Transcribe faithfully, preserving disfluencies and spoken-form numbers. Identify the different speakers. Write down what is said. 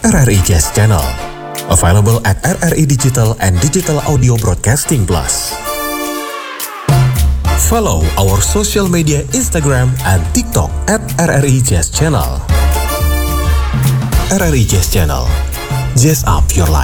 Speaker 1: R R I Jazz Channel. Available at R R I Digital and Digital Audio Broadcasting Plus. Follow our social media Instagram and TikTok at R R I Jazz Channel. R R I Jazz Channel. Jazz up your life.